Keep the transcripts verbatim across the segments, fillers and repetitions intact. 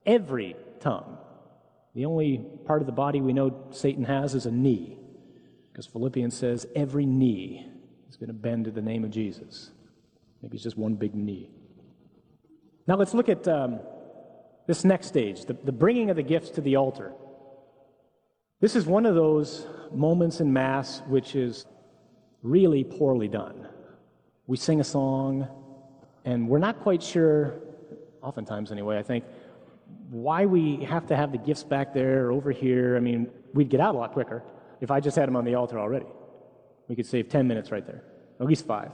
every tongue. The only part of the body we know Satan has is a knee, because Philippians says every knee is going to bend to the name of Jesus. Maybe it's just one big knee. Now let's look at um, this next stage, the, the bringing of the gifts to the altar. This is one of those moments in Mass which is really poorly done. We sing a song, and we're not quite sure, oftentimes anyway, I think, why we have to have the gifts back there or over here. I mean, we'd get out a lot quicker if I just had them on the altar already. We could save ten minutes right there, at least five.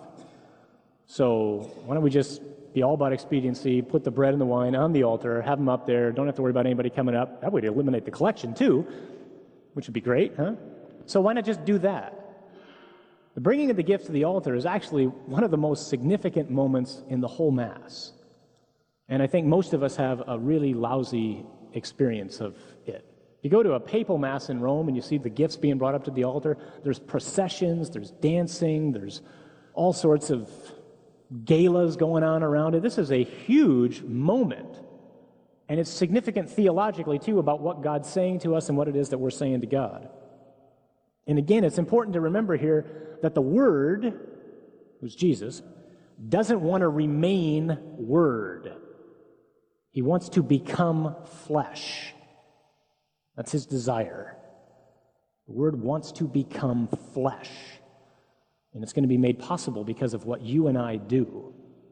So why don't we just be all about expediency, put the bread and the wine on the altar, have them up there, don't have to worry about anybody coming up. That would eliminate the collection too, which would be great, huh? So why not just do that? The bringing of the gifts to the altar is actually one of the most significant moments in the whole Mass. And I think most of us have a really lousy experience of it. You go to a papal Mass in Rome and you see the gifts being brought up to the altar. There's processions, there's dancing, there's all sorts of galas going on around it. This is a huge moment. And it's significant theologically, too, about what God's saying to us and what it is that we're saying to God. And again, it's important to remember here that the Word, who's Jesus, doesn't want to remain Word. He wants to become flesh. That's his desire. The Word wants to become flesh. And it's going to be made possible because of what you and I do.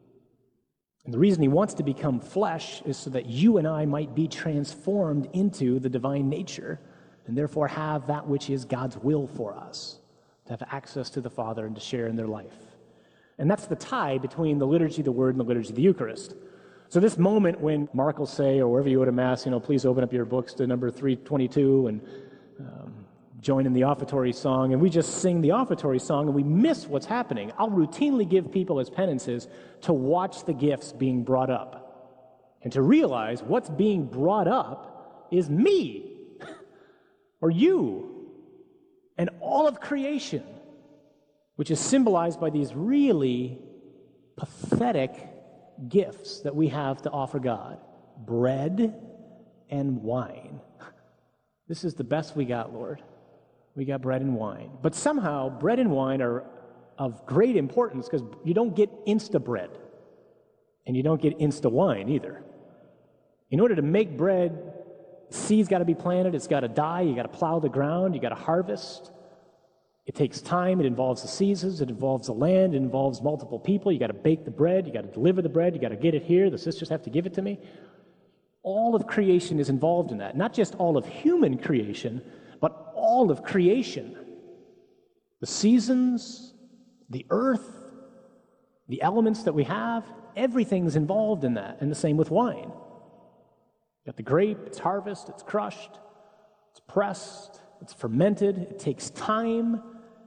And the reason he wants to become flesh is so that you and I might be transformed into the divine nature and therefore have that which is God's will for us, to have access to the Father and to share in their life. And that's the tie between the liturgy of the Word and the liturgy of the Eucharist. So this moment when Mark will say, or wherever you go to Mass, you know, please open up your books to number three twenty-two and um, join in the offertory song, and we just sing the offertory song and we miss what's happening. I'll routinely give people as penances to watch the gifts being brought up and to realize what's being brought up is me or you and all of creation, which is symbolized by these really pathetic gifts that we have to offer God. Bread and wine. This is the best we got, Lord. We got bread and wine. But somehow, bread and wine are of great importance because you don't get Insta bread. And you don't get Insta wine either. In order to make bread, seed's got to be planted, it's got to die, you got to plow the ground, you got to harvest. It takes time, it involves the seasons, it involves the land, it involves multiple people. You got to bake the bread, you got to deliver the bread, you got to get it here, the sisters have to give it to me. All of creation is involved in that. Not just all of human creation, but all of creation. The seasons, the earth, the elements that we have, everything's involved in that. And the same with wine. You got the grape, it's harvest, it's crushed, it's pressed, it's fermented, it takes time.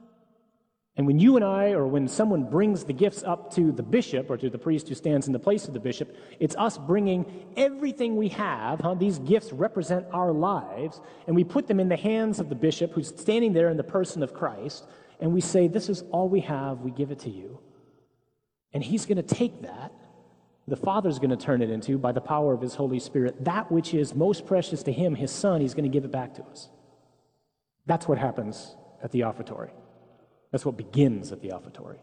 And when you and I, or when someone brings the gifts up to the bishop, or to the priest who stands in the place of the bishop, it's us bringing everything we have. Huh? These gifts represent our lives, and we put them in the hands of the bishop who's standing there in the person of Christ, and we say, this is all we have, we give it to you. And he's going to take that, the Father's going to turn it into, by the power of his Holy Spirit, that which is most precious to him, his Son, he's going to give it back to us. That's what happens at the offertory. That's what begins at the offertory.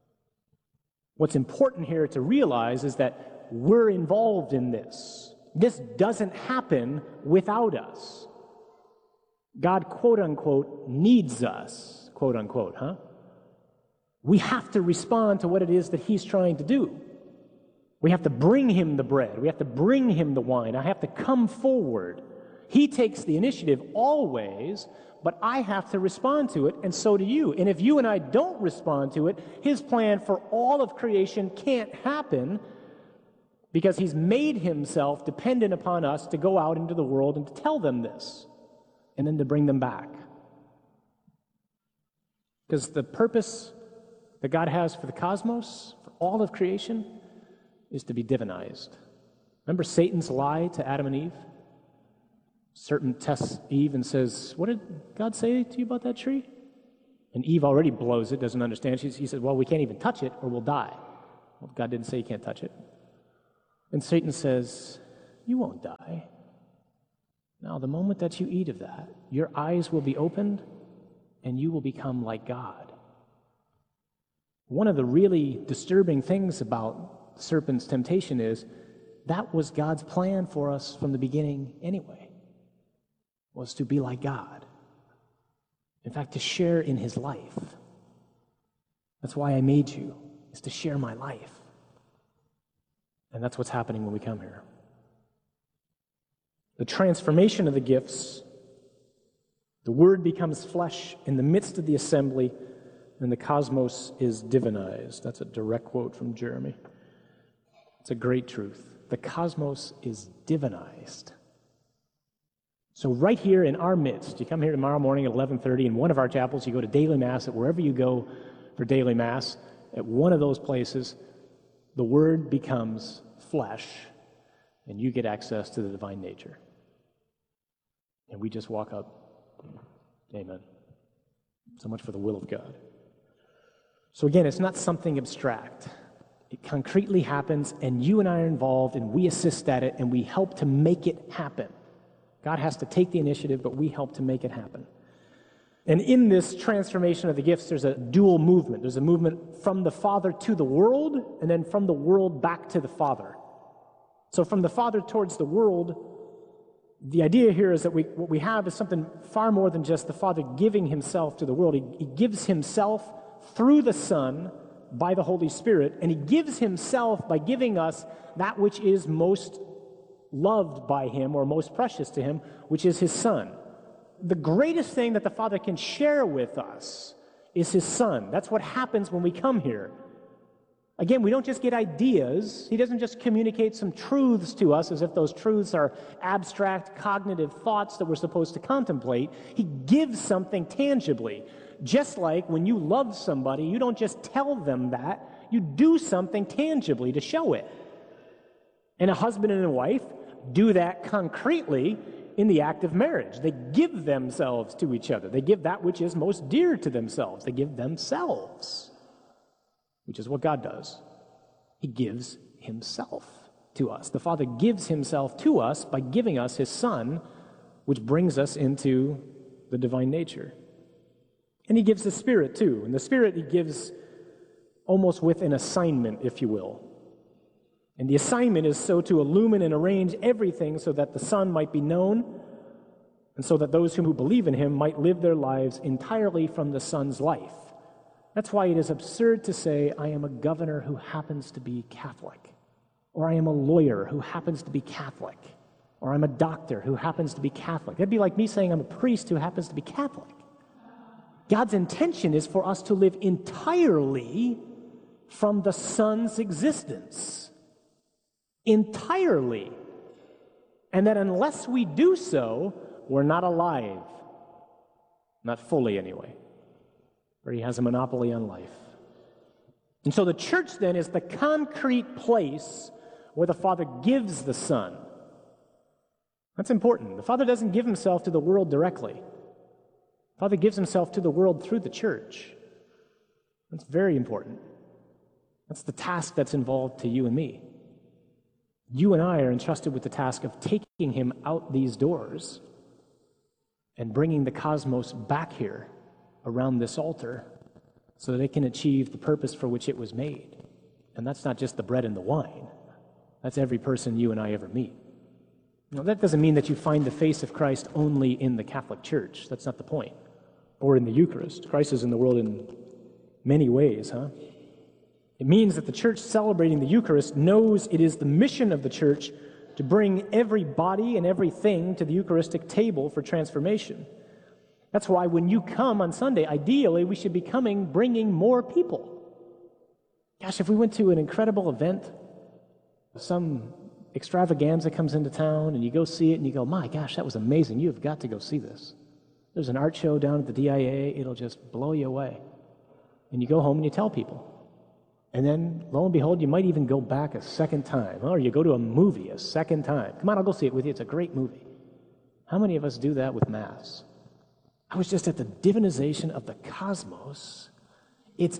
What's important here to realize is that we're involved in this. This doesn't happen without us. God, quote unquote, needs us, quote unquote, huh? We have to respond to what it is that he's trying to do. We have to bring him the bread. We have to bring him the wine. I have to come forward. He takes the initiative always, but I have to respond to it, and so do you. And if you and I don't respond to it, his plan for all of creation can't happen because he's made himself dependent upon us to go out into the world and to tell them this, and then to bring them back. Because the purpose that God has for the cosmos, for all of creation, is to be divinized. Remember Satan's lie to Adam and Eve? Serpent tests Eve and says, what did God say to you about that tree? And Eve already blows it, doesn't understand. She, he said, well, we can't even touch it or we'll die. Well, God didn't say you can't touch it. And Satan says, you won't die. Now, the moment that you eat of that, your eyes will be opened and you will become like God. One of the really disturbing things about the serpent's temptation is that was God's plan for us from the beginning anyway, was to be like God. In fact, to share in his life. That's why I made you, is to share my life. And that's what's happening when we come here. The transformation of the gifts, the Word becomes flesh in the midst of the assembly, and the cosmos is divinized. That's a direct quote from Jeremy. It's a great truth. The cosmos is divinized. So right here in our midst, you come here tomorrow morning at eleven thirty in one of our chapels, you go to daily Mass, at wherever you go for daily Mass, at one of those places, the Word becomes flesh, and you get access to the divine nature. And we just walk up. Amen. So much for the will of God. So again, it's not something abstract. It concretely happens, and you and I are involved, and we assist at it, and we help to make it happen. God has to take the initiative, but we help to make it happen. And in this transformation of the gifts, there's a dual movement. There's a movement from the Father to the world, and then from the world back to the Father. So from the Father towards the world, the idea here is that we, what we have is something far more than just the Father giving himself to the world. He, he gives himself through the Son by the Holy Spirit, and he gives himself by giving us that which is most loved by him or most precious to him, which is his Son. The greatest thing that the Father can share with us is his Son. That's what happens when we come here. Again, we don't just get ideas. He doesn't just communicate some truths to us as if those truths are abstract cognitive thoughts that we're supposed to contemplate. He gives something tangibly. Just like when you love somebody, you don't just tell them that. You do something tangibly to show it. And a husband and a wife do that concretely in the act of marriage. They give themselves to each other. They give that which is most dear to themselves. They give themselves, which is what God does. He gives himself to us. The Father gives himself to us by giving us his Son, which brings us into the divine nature. And he gives the Spirit too. And the Spirit he gives almost with an assignment, if you will. And the assignment is so to illumine and arrange everything so that the Son might be known, and so that those who believe in him might live their lives entirely from the Son's life. That's why it is absurd to say, I am a governor who happens to be Catholic, or I am a lawyer who happens to be Catholic, or I'm a doctor who happens to be Catholic. That'd be like me saying I'm a priest who happens to be Catholic. God's intention is for us to live entirely from the Son's existence. Entirely. And that unless we do so, we're not alive. Not fully, anyway. Or he has a monopoly on life. And so the church, then, is the concrete place where the Father gives the Son. That's important. The Father doesn't give himself to the world directly. The Father gives himself to the world through the church. That's very important. That's the task that's involved to you and me. You and I are entrusted with the task of taking him out these doors and bringing the cosmos back here around this altar so that it can achieve the purpose for which it was made. And that's not just the bread and the wine. That's every person you and I ever meet. Now, that doesn't mean that you find the face of Christ only in the Catholic Church. That's not the point. Or in the Eucharist. Christ is in the world in many ways, huh? It means that the church celebrating the Eucharist knows it is the mission of the church to bring every body and everything to the Eucharistic table for transformation. That's why when you come on Sunday, ideally we should be coming bringing more people. Gosh, if we went to an incredible event, some extravaganza comes into town, and you go see it, and you go, my gosh, that was amazing. You have got to go see this. There's an art show down at the D I A. It'll just blow you away. And you go home and you tell people. And then, lo and behold, you might even go back a second time. Or you go to a movie a second time. Come on, I'll go see it with you. It's a great movie. How many of us do that with Mass? I was just at the divinization of the cosmos. It's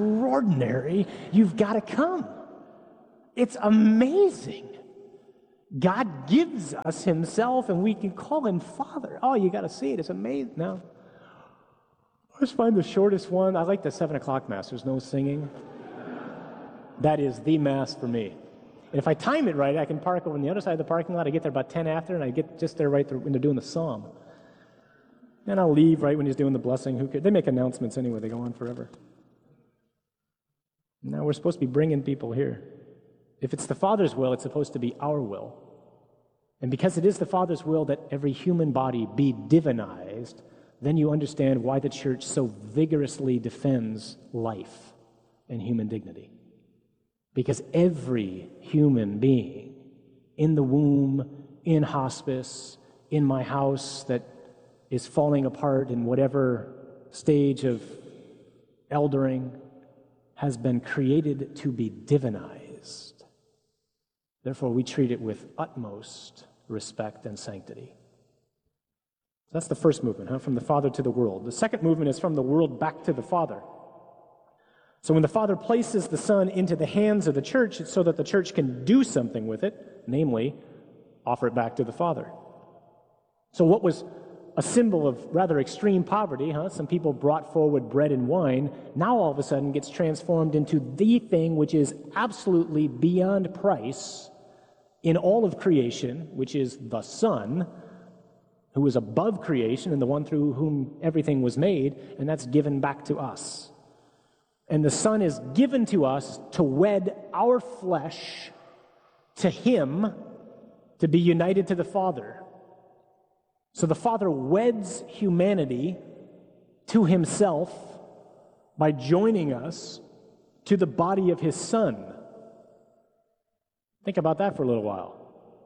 extraordinary. You've got to come. It's amazing. God gives us himself, and we can call him Father. Oh, you got to see it. It's amazing. No. I just find the shortest one. I like the seven o'clock Mass. There's no singing. That is the Mass for me. And if I time it right, I can park over on the other side of the parking lot. I get there about ten after, and I get just there right there when they're doing the psalm. And I'll leave right when he's doing the blessing. Who cares? They make announcements anyway. They go on forever. Now we're supposed to be bringing people here. If it's the Father's will, it's supposed to be our will. And because it is the Father's will that every human body be divinized, then you understand why the church so vigorously defends life and human dignity. Because every human being in the womb, in hospice, in my house that is falling apart in whatever stage of eldering has been created to be divinized. Therefore, we treat it with utmost respect and sanctity. That's the first movement, huh? From the Father to the world. The second movement is from the world back to the Father. So when the Father places the Son into the hands of the church, it's so that the church can do something with it, namely, offer it back to the Father. So what was a symbol of rather extreme poverty, huh? Some people brought forward bread and wine, now all of a sudden gets transformed into the thing which is absolutely beyond price in all of creation, which is the Son, who is above creation and the one through whom everything was made, and that's given back to us. And the Son is given to us to wed our flesh to him, to be united to the Father. So the Father weds humanity to himself by joining us to the body of his Son. Think about that for a little while.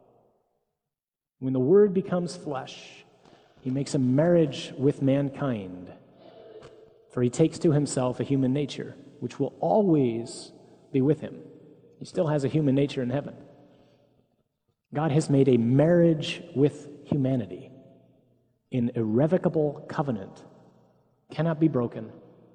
When the Word becomes flesh, he makes a marriage with mankind, for he takes to himself a human nature, which will always be with him. He still has a human nature in heaven. God has made a marriage with humanity, an irrevocable covenant, cannot be broken.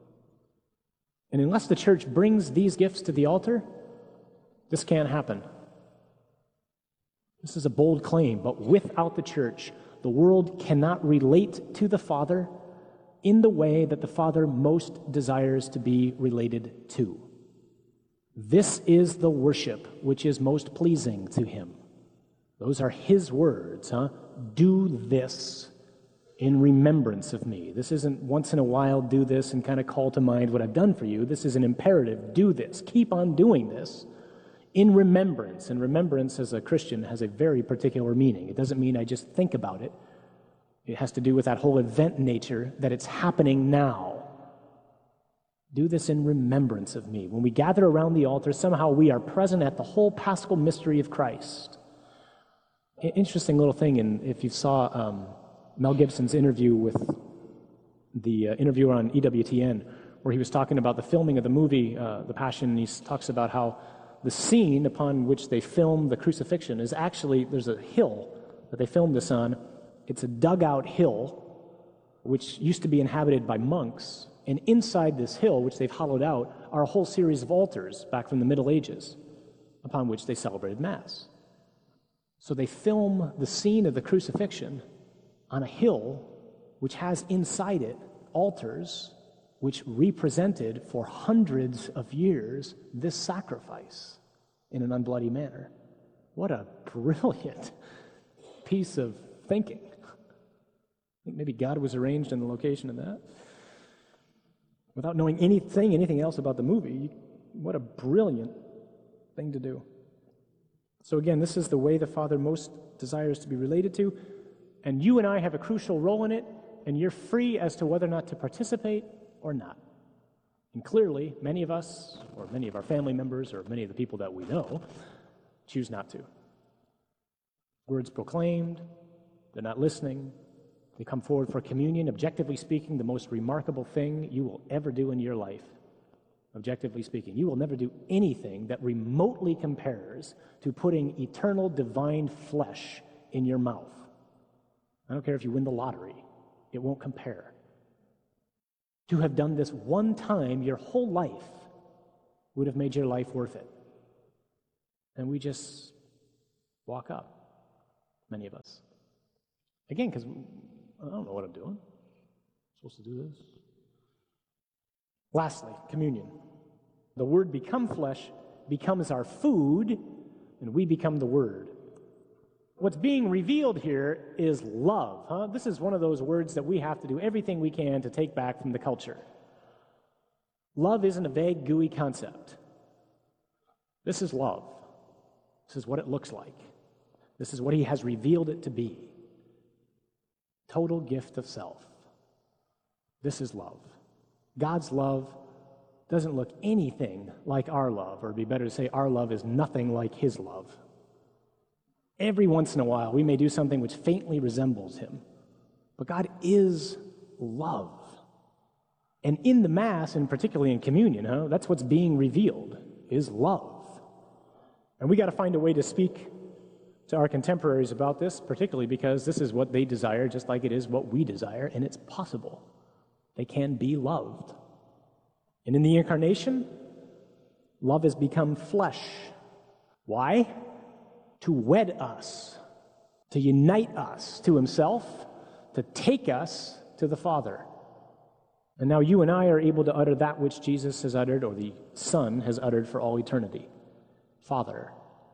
And unless the church brings these gifts to the altar, this can't happen. This is a bold claim, but without the church, the world cannot relate to the Father in the way that the Father most desires to be related to. This is the worship which is most pleasing to him. Those are his words, huh? Do this in remembrance of me. This isn't once in a while do this and kind of call to mind what I've done for you. This is an imperative. Do this. Keep on doing this in remembrance. And remembrance as a Christian has a very particular meaning. It doesn't mean I just think about it. It has to do with that whole event nature, that it's happening now. Do this in remembrance of me. When we gather around the altar, somehow we are present at the whole paschal mystery of Christ. Interesting little thing, and if you saw um, Mel Gibson's interview with the uh, interviewer on E W T N, where he was talking about the filming of the movie, uh, The Passion, and he talks about how the scene upon which they filmed the crucifixion is actually, there's a hill that they filmed this on. It's a dugout hill, which used to be inhabited by monks, and inside this hill, which they've hollowed out, are a whole series of altars back from the Middle Ages, upon which they celebrated Mass. So they film the scene of the crucifixion on a hill which has inside it altars which represented for hundreds of years this sacrifice in an unbloody manner. What a brilliant piece of thinking. I think maybe God was arranged in the location of that. Without knowing anything, anything else about the movie, what a brilliant thing to do. So again, this is the way the Father most desires to be related to, and you and I have a crucial role in it, and you're free as to whether or not to participate or not. And clearly, many of us, or many of our family members, or many of the people that we know, choose not to. Words proclaimed, they're not listening, they come forward for communion. Objectively speaking, the most remarkable thing you will ever do in your life. Objectively speaking, you will never do anything that remotely compares to putting eternal divine flesh in your mouth. I don't care if you win the lottery, it won't compare. To have done this one time your whole life would have made your life worth it. And we just walk up. many of us. Again, because I don't know what I'm doing. I'm supposed to do this. Lastly, communion. The Word become flesh becomes our food, and we become the Word. What's being revealed here is love. Huh? This is one of those words that we have to do everything we can to take back from the culture. Love isn't a vague, gooey concept. This is love. This is what it looks like. This is what he has revealed it to be. Total gift of self. This is love. God's love doesn't look anything like our love, or it'd be better to say our love is nothing like his love. Every once in a while, we may do something which faintly resembles him, but God is love. And in the Mass, and particularly in communion, huh, that's what's being revealed, is love. And we got to find a way to speak to our contemporaries about this, particularly because this is what they desire, just like it is what we desire, and it's possible. They can be loved. And in the Incarnation, love has become flesh. Why? To wed us, to unite us to himself, to take us to the Father. And now you and I are able to utter that which Jesus has uttered, or the Son has uttered for all eternity. Father.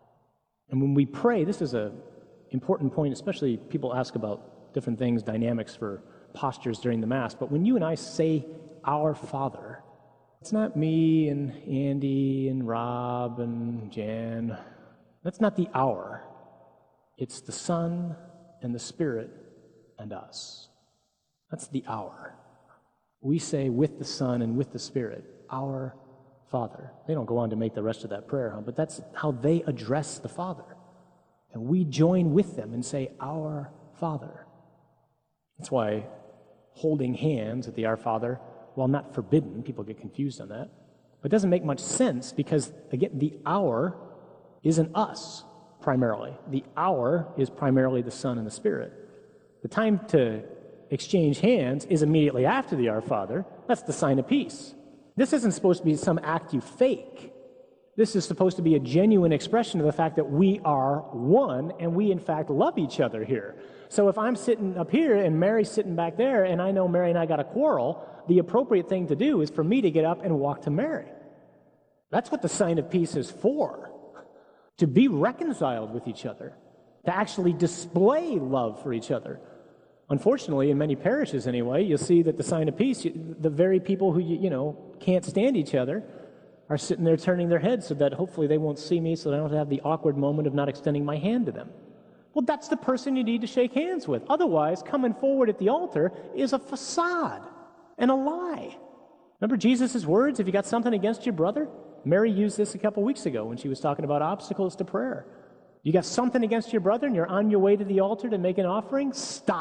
And when we pray, this is an important point, especially people ask about different things, dynamics for postures during the Mass, but when you and I say, our Father, it's not me and Andy and Rob and Jan. That's not the our. It's the Son and the Spirit and us. That's the our. We say with the Son and with the Spirit, our Father. They don't go on to make the rest of that prayer, huh? But that's how they address the Father. And we join with them and say, our Father. That's why holding hands at the Our Father, while not forbidden, people get confused on that, but it doesn't make much sense because, again, the our isn't us primarily. The our is primarily the Son and the Spirit. The time to exchange hands is immediately after the Our Father. That's the sign of peace. This isn't supposed to be some act you fake. This is supposed to be a genuine expression of the fact that we are one and we, in fact, love each other here. So if I'm sitting up here and Mary's sitting back there and I know Mary and I got a quarrel, the appropriate thing to do is for me to get up and walk to Mary. That's what the sign of peace is for. To be reconciled with each other. To actually display love for each other. Unfortunately, in many parishes anyway, you'll see that the sign of peace, the very people who, you know, can't stand each other are sitting there turning their heads so that hopefully they won't see me so that I don't have the awkward moment of not extending my hand to them. Well, that's the person you need to shake hands with. Otherwise, coming forward at the altar is a facade and a lie. Remember Jesus' words, if you got something against your brother? Mary used this a couple weeks ago when she was talking about obstacles to prayer. You got something against your brother and you're on your way to the altar to make an offering?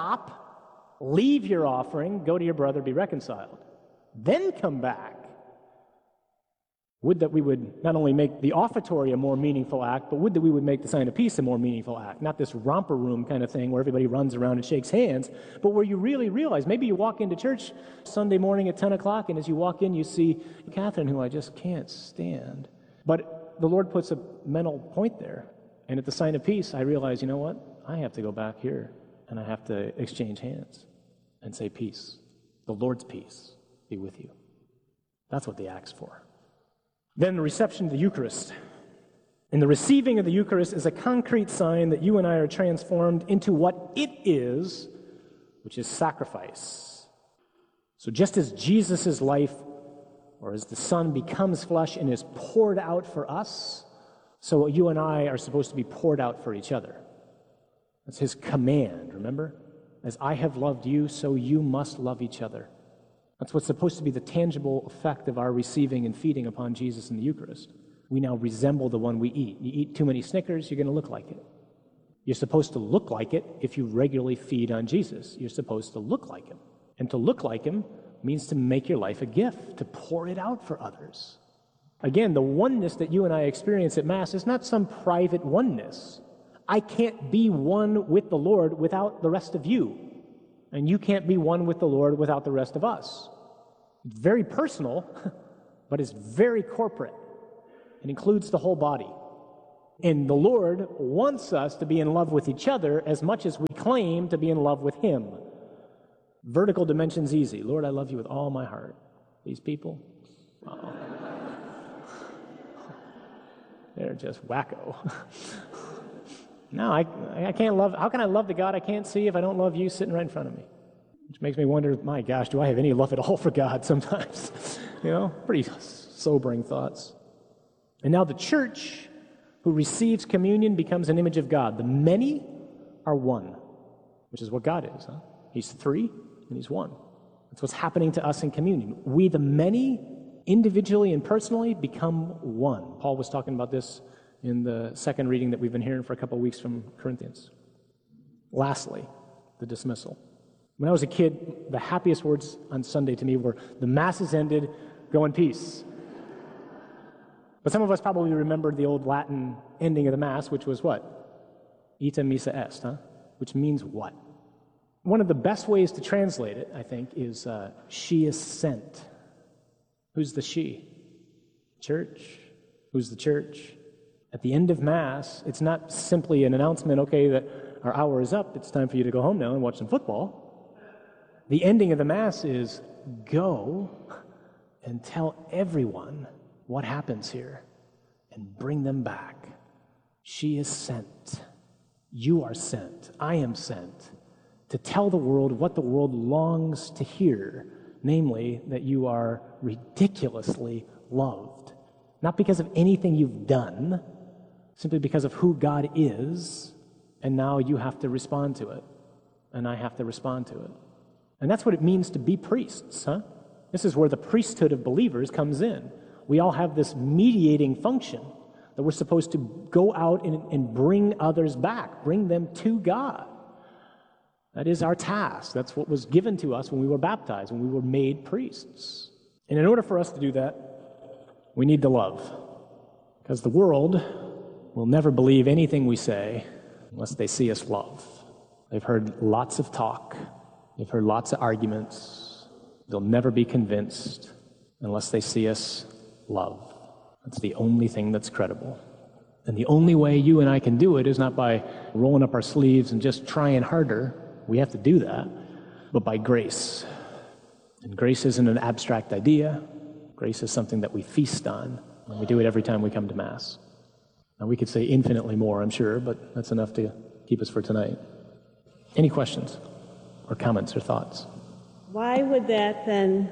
Stop, leave your offering, go to your brother, be reconciled. Then come back. Would that we would not only make the offertory a more meaningful act, but would that we would make the sign of peace a more meaningful act. Not this romper room kind of thing where everybody runs around and shakes hands, but where you really realize, maybe you walk into church Sunday morning at ten o'clock, and as you walk in, you see Catherine, who I just can't stand. But the Lord puts a mental point there. And at the sign of peace, I realize, you know what? I have to go back here, and I have to exchange hands and say peace. The Lord's peace be with you. That's what the act's for. Then the reception of the Eucharist. And the receiving of the Eucharist is a concrete sign that you and I are transformed into what it is, which is sacrifice. So just as Jesus' life, or as the Son becomes flesh and is poured out for us, so you and I are supposed to be poured out for each other. That's his command, remember? As I have loved you, so you must love each other. That's what's supposed to be the tangible effect of our receiving and feeding upon Jesus in the Eucharist. We now resemble the one we eat. You eat too many Snickers, you're going to look like it. You're supposed to look like it if you regularly feed on Jesus. You're supposed to look like him. And to look like him means to make your life a gift, to pour it out for others. Again, the oneness that you and I experience at Mass is not some private oneness. I can't be one with the Lord without the rest of you. And you can't be one with the Lord without the rest of us. It's very personal, but it's very corporate. It includes the whole body. And the Lord wants us to be in love with each other as much as we claim to be in love with Him. Vertical dimension's easy. Lord, I love you with all my heart. These people, wow. They're just wacko. No, I, I can't love, how can I love the God I can't see if I don't love you sitting right in front of me? Which makes me wonder, my gosh, do I have any love at all for God sometimes? You know, pretty sobering thoughts. And now the church who receives communion becomes an image of God. The many are one, which is what God is. Huh? He's three and He's one. That's what's happening to us in communion. We, the many, individually and personally, become one. Paul was talking about this in the second reading that we've been hearing for a couple of weeks from Corinthians. Lastly, the dismissal. When I was a kid, the happiest words on Sunday to me were, the Mass is ended, go in peace. But some of us probably remember the old Latin ending of the Mass, which was what? Ita missa est, huh? Which means what? One of the best ways to translate it, I think, is uh, she is sent. Who's the she? Church. Who's the church? At the end of Mass, it's not simply an announcement, okay, that our hour is up, it's time for you to go home now and watch some football. The ending of the Mass is, go and tell everyone what happens here and bring them back. She is sent. You are sent. I am sent to tell the world what the world longs to hear, namely that you are ridiculously loved. Not because of anything you've done, simply because of who God is, and now you have to respond to it, and I have to respond to it. And that's what it means to be priests, huh? This is where the priesthood of believers comes in. We all have this mediating function that we're supposed to go out and, and bring others back, bring them to God. That is our task. That's what was given to us when we were baptized, when we were made priests. And in order for us to do that, we need to love. Because the world will never believe anything we say unless they see us love. They've heard lots of talk. They've heard lots of arguments. They'll never be convinced unless they see us love. That's the only thing that's credible. And the only way you and I can do it is not by rolling up our sleeves and just trying harder. We have to do that. But by grace. And grace isn't an abstract idea. Grace is something that we feast on. And we do it every time we come to Mass. Now, we could say infinitely more, I'm sure, but that's enough to keep us for tonight. Any questions or comments or thoughts? Why would that then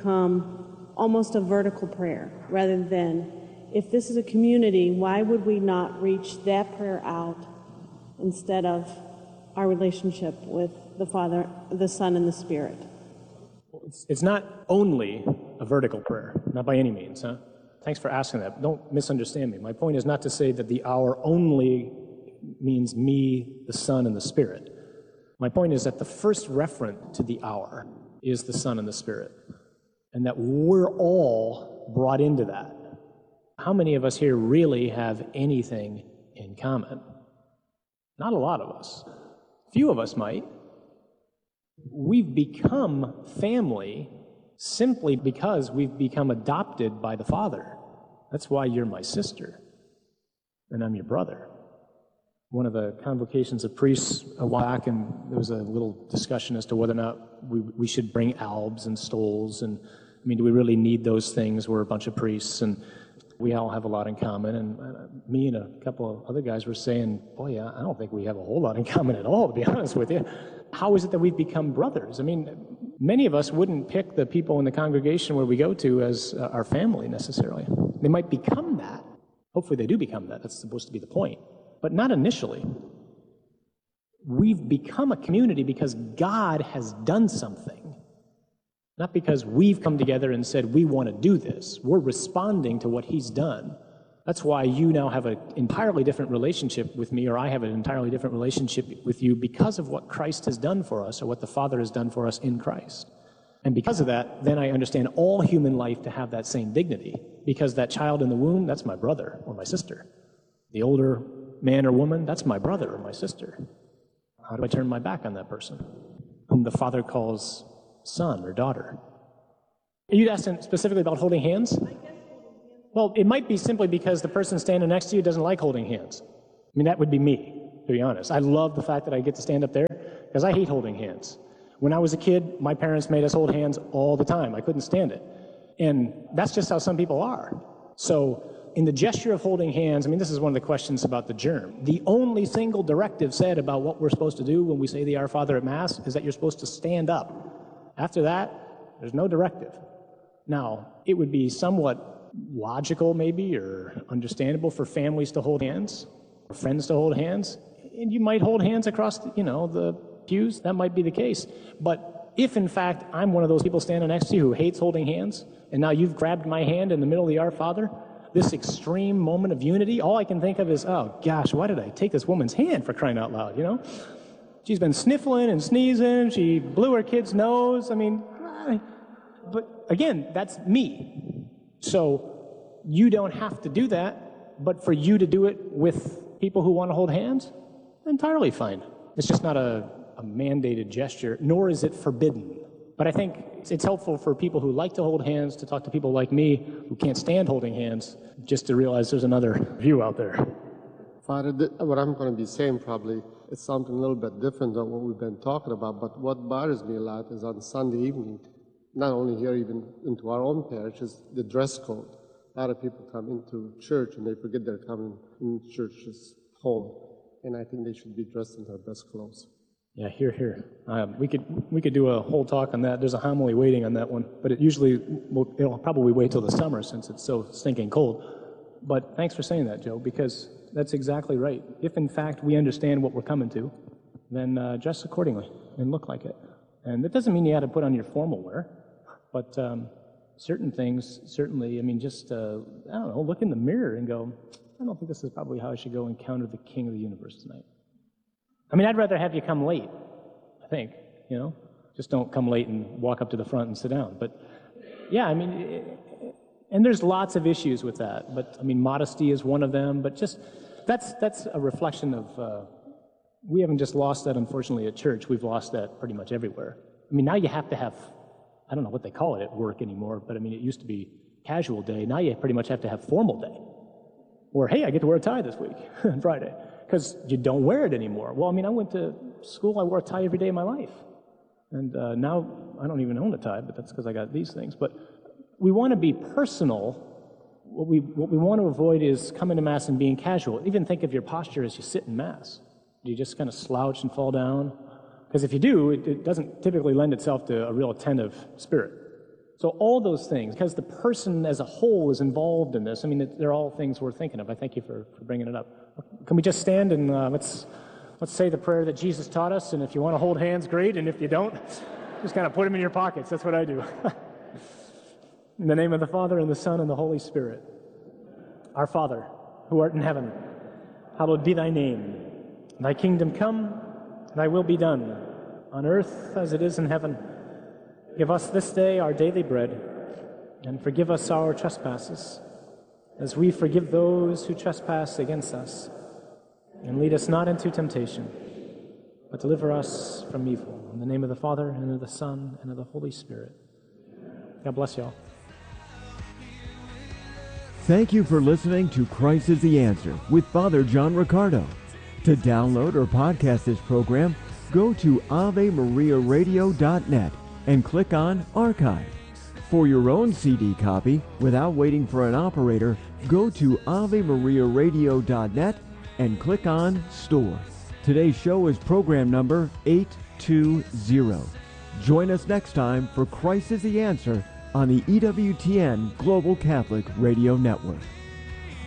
become almost a vertical prayer rather than, if this is a community, why would we not reach that prayer out instead of our relationship with the Father, the Son, and the Spirit? It's, it's not only a vertical prayer, not by any means, huh? Thanks for asking that. Don't misunderstand me. My point is not to say that the hour only means me, the Son, and the Spirit. My point is that the first referent to the hour is the Son and the Spirit, and that we're all brought into that. How many of us here really have anything in common? Not a lot of us. Few of us might. We've become family simply because we've become adopted by the Father. That's why you're my sister, and I'm your brother. One of the convocations of priests a while back, and there was a little discussion as to whether or not we, we should bring albs and stoles, and I mean, do we really need those things? We're a bunch of priests, and we all have a lot in common, and uh, me and a couple of other guys were saying, boy, yeah, I don't think we have a whole lot in common at all, to be honest with you. How is it that we've become brothers? I mean, many of us wouldn't pick the people in the congregation where we go to as uh, our family necessarily. They might become that. Hopefully they do become that. That's supposed to be the point. But not initially. We've become a community because God has done something. Not because we've come together and said, we want to do this. We're responding to what He's done. That's why you now have an entirely different relationship with me, or I have an entirely different relationship with you, because of what Christ has done for us, or what the Father has done for us in Christ. And because of that, then I understand all human life to have that same dignity, because that child in the womb, that's my brother or my sister. The older man or woman, that's my brother or my sister. How do I turn my back on that person, whom the Father calls son or daughter? Are you asking specifically about holding hands? Well, it might be simply because the person standing next to you doesn't like holding hands. I mean, that would be me, to be honest. I love the fact that I get to stand up there because I hate holding hands. When I was a kid, my parents made us hold hands all the time. I couldn't stand it. And that's just how some people are. So in the gesture of holding hands, I mean, this is one of the questions about the germ. The only single directive said about what we're supposed to do when we say the Our Father at Mass is that you're supposed to stand up. After that, there's no directive. Now, it would be somewhat logical maybe or understandable for families to hold hands, or friends to hold hands, and you might hold hands across, the, you know, the pews. That might be the case. But if, in fact, I'm one of those people standing next to you who hates holding hands, and now you've grabbed my hand in the middle of the Our Father, this extreme moment of unity, all I can think of is, oh, gosh, why did I take this woman's hand, for crying out loud, you know? She's been sniffling and sneezing. She blew her kid's nose. I mean, but again, that's me. So you don't have to do that, but for you to do it with people who want to hold hands, entirely fine. It's just not a, a mandated gesture, nor is it forbidden. But I think it's helpful for people who like to hold hands to talk to people like me who can't stand holding hands, just to realize there's another view out there. Father, what I'm going to be saying probably is something a little bit different than what we've been talking about, but what bothers me a lot is on Sunday evening, not only here, even into our own parish, is the dress code. A lot of people come into church and they forget they're coming in church's home, and I think they should be dressed in their best clothes. Yeah, here, here. Um, we could we could do a whole talk on that. There's a homily waiting on that one, but it usually will, it'll probably wait till the summer since it's so stinking cold. But thanks for saying that, Joe, because that's exactly right. If in fact we understand what we're coming to, then uh, dress accordingly and look like it. And that doesn't mean you had to put on your formal wear, but um, certain things certainly. I mean, just uh, I don't know, look in the mirror and go, I don't think this is probably how I should go encounter the King of the universe tonight. I mean, I'd rather have you come late, I think, you know? Just don't come late and walk up to the front and sit down. But, yeah, I mean, it, and there's lots of issues with that. But, I mean, modesty is one of them. But just, that's that's a reflection of, uh, we haven't just lost that, unfortunately, at church. We've lost that pretty much everywhere. I mean, now you have to have, I don't know what they call it at work anymore, but, I mean, it used to be casual day. Now you pretty much have to have formal day. Or, hey, I get to wear a tie this week, on Friday. Because you don't wear it anymore. Well, I mean, I went to school, I wore a tie every day of my life. And uh, now I don't even own a tie, but that's because I got these things. But we want to be personal. What we what we want to avoid is coming to Mass and being casual. Even think of your posture as you sit in Mass. Do you just kind of slouch and fall down? Because if you do, it, it doesn't typically lend itself to a real attentive spirit. So all those things, because the person as a whole is involved in this, I mean, it, they're all things worth thinking of. I thank you for, for bringing it up. Can we just stand and uh, let's let's say the prayer that Jesus taught us, and if you want to hold hands, great, and if you don't, just kind of put them in your pockets. That's what I do. In the name of the Father, and the Son, and the Holy Spirit. Our Father, who art in heaven, hallowed be thy name. Thy kingdom come, thy will be done, on earth as it is in heaven. Give us this day our daily bread, and forgive us our trespasses, as we forgive those who trespass against us. And lead us not into temptation, but deliver us from evil. In the name of the Father, and of the Son, and of the Holy Spirit. God bless you all. Thank you for listening to Christ is the Answer with Father John Riccardo. To download or podcast this program, go to ave maria radio dot net and click on Archive. For your own C D copy, without waiting for an operator, go to ave maria radio dot net and click on Store. Today's show is program number eight two zero. Join us next time for Christ is the Answer on the E W T N Global Catholic Radio Network.